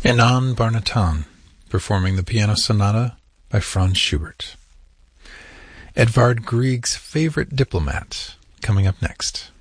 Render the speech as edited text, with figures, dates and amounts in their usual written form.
Anand Barnatan, performing the Piano Sonata by Franz Schubert. Edvard Grieg's Favorite Diplomat, coming up next.